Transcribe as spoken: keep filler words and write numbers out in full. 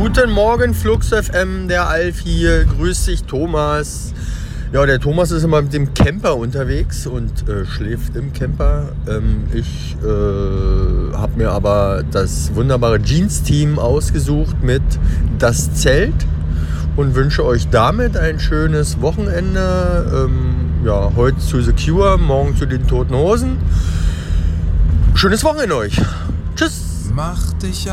Guten Morgen, Flux F M, der Alf hier. Grüß dich, Thomas. Ja, der Thomas ist immer mit dem Camper unterwegs und äh, schläft im Camper. Ähm, ich äh, habe mir aber das wunderbare Jeans-Team ausgesucht mit Das Zelt und wünsche euch damit ein schönes Wochenende. Ähm, ja, heute zu The Cure, morgen zu den Toten Hosen. Schönes Wochenende euch. Tschüss. Mach dich